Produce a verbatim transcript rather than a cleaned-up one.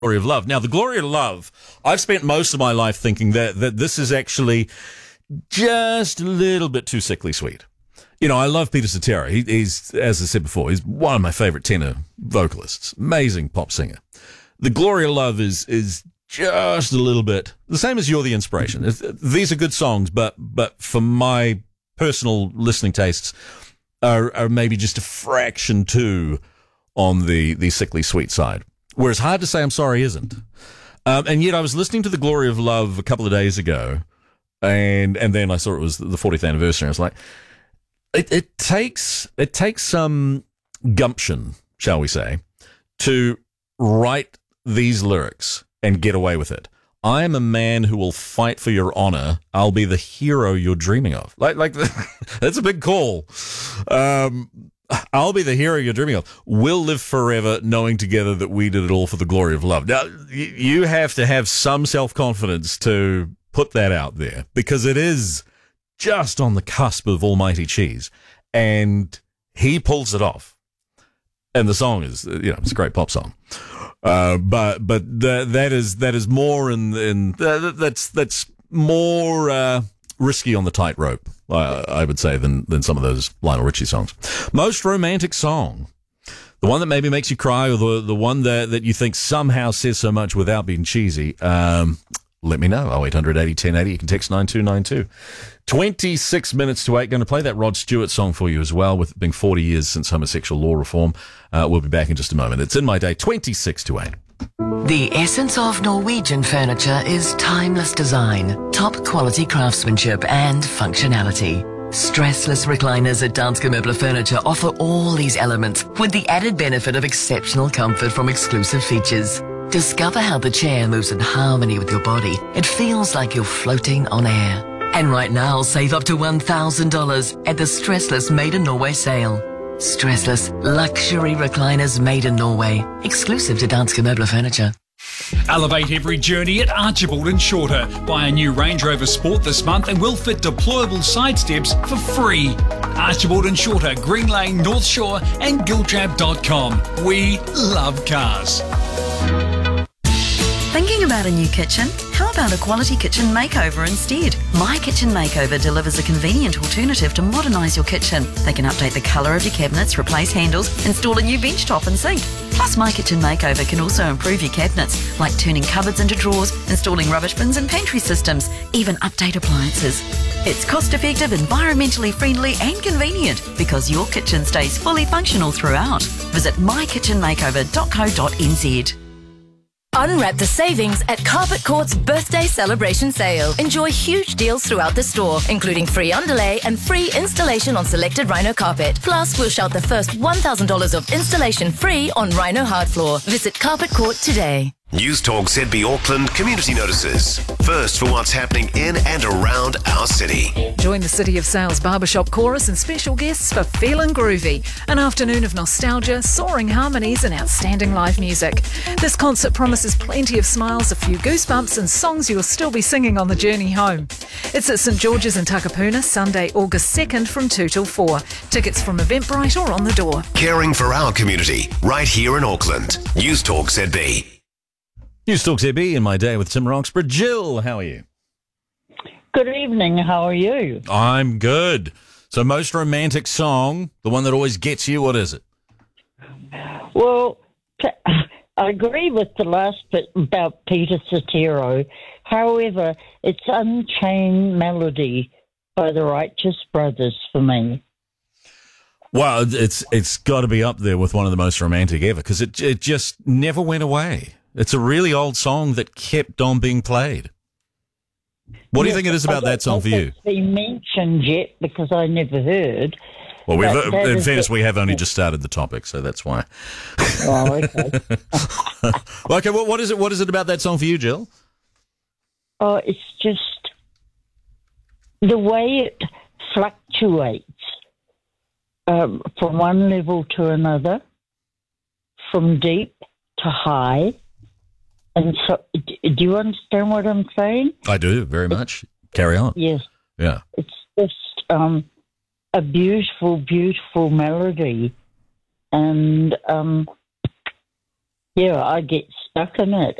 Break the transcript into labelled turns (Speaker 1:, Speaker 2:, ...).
Speaker 1: Glory of Love. Now, the Glory of Love, I've spent most of my life thinking that, that this is actually just a little bit too sickly sweet. You know, I love Peter Cetera. He, he's, as I said before, he's one of my favorite tenor vocalists. Amazing pop singer. The Glory of Love is is just a little bit the same as You're the Inspiration. It's, these are good songs, but but for my personal listening tastes, are, are maybe just a fraction too on the, the sickly sweet side. Whereas Hard to Say I'm Sorry isn't. Um, and yet I was listening to The Glory of Love a couple of days ago, and and then I saw it was the fortieth anniversary. I was like, it, it takes it takes some gumption, shall we say, to write these lyrics and get away with it. I am a man who will fight for your honor. I'll be the hero you're dreaming of. Like, like that's a big call. Um, I'll be the hero you're dreaming of. We'll live forever knowing together that we did it all for the glory of love. Now, you have to have some self-confidence to put that out there because it is just on the cusp of almighty cheese. And he pulls it off. And the song is, you know, it's a great pop song. Uh, but, but the, that is, that is more in, in, uh, that's, that's more, uh, risky on the tightrope, uh, I would say, than, than some of those Lionel Richie songs. Most romantic song. The one that maybe makes you cry, or the, the one that, that you think somehow says so much without being cheesy. Um, let me know. oh eight hundred eighty ten eighty. You can text nine two nine two. twenty-six minutes to eight. Going to play that Rod Stewart song for you as well, with it being forty years since homosexual law reform. Uh, we'll be back in just a moment. It's In My Day, twenty-six to eight.
Speaker 2: The essence of Norwegian furniture is timeless design, top quality craftsmanship and functionality. Stressless recliners at Danske Møbler Furniture offer all these elements with the added benefit of exceptional comfort from exclusive features. Discover how the chair moves in harmony with your body. It feels like you're floating on air. And right now, save up to one thousand dollars at the Stressless Made in Norway sale. Stressless luxury recliners made in Norway, exclusive to Danske Møbler Furniture.
Speaker 3: Elevate every journey at Archibald and Shorter. Buy a new Range Rover Sport this month and we'll fit deployable side steps for free. Archibald and Shorter, Green Lane, North Shore and giltrap dot com. We love cars.
Speaker 4: Thinking about a new kitchen? How about a quality kitchen makeover instead? My Kitchen Makeover delivers a convenient alternative to modernise your kitchen. They can update the colour of your cabinets, replace handles, install a new bench top and sink. Plus, My Kitchen Makeover can also improve your cabinets, like turning cupboards into drawers, installing rubbish bins and pantry systems, even update appliances. It's cost-effective, environmentally friendly and convenient because your kitchen stays fully functional throughout. Visit my kitchen makeover dot co dot n z.
Speaker 5: Unwrap the savings at Carpet Court's birthday celebration sale. Enjoy huge deals throughout the store, including free underlay and free installation on selected Rhino carpet. Plus, we'll shout the first one thousand dollars of installation free on Rhino hard floor. Visit Carpet Court today.
Speaker 6: News Talk Z B Auckland community notices. First for what's happening in and around our city.
Speaker 7: Join the City of Sales Barbershop Chorus and special guests for Feelin' Groovy, an afternoon of nostalgia, soaring harmonies and outstanding live music. This concert promises plenty of smiles, a few goosebumps and songs you'll still be singing on the journey home. It's at St George's in Takapuna, Sunday, August second from two till four. Tickets from Eventbrite or on the door.
Speaker 6: Caring for our community, right here in Auckland. News Talk Z B.
Speaker 1: News Talk Z B In My Day with Tim Roxburgh. Jill, how are you?
Speaker 8: Good evening. How are you?
Speaker 1: I'm good. So, most romantic song, the one that always gets you, what is it?
Speaker 8: Well, I agree with the last bit about Peter Cetera. However, it's Unchained Melody by the Righteous Brothers for me.
Speaker 1: Well, it's it's got to be up there with one of the most romantic ever because it it just never went away. It's a really old song that kept on being played. What yes, do you think it is about that song for you?
Speaker 8: It's been mentioned yet because I never heard.
Speaker 1: Well, we've, in fairness, we have only just started the topic, so that's why.
Speaker 8: Oh, okay.
Speaker 1: Okay, well, what is it? What is it about that song for you, Jill?
Speaker 8: Oh, it's just the way it fluctuates um, from one level to another, from deep to high. And so, do you understand what I'm saying?
Speaker 1: I do, very much. Carry on.
Speaker 8: Yes.
Speaker 1: Yeah.
Speaker 8: It's just um, a beautiful, beautiful melody. And um, Yeah, I get stuck in it.